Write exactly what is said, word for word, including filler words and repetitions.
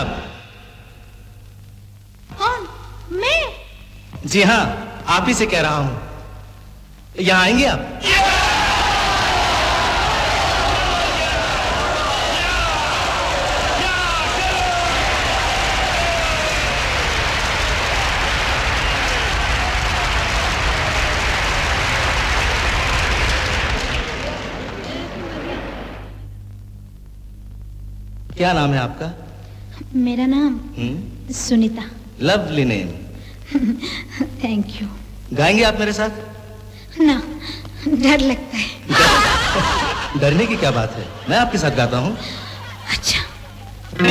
आप? कौन? मैं? जी हाँ, आप ही से कह रहा हूँ। यहाँ आएंगे आप? क्या नाम है आपका? मेरा नाम हम्म? Sunita. Lovely name. Thank you. गाएंगे आप मेरे साथ? ना, डर लगता है। डरने की क्या बात है, मैं आपके साथ गाता हूँ।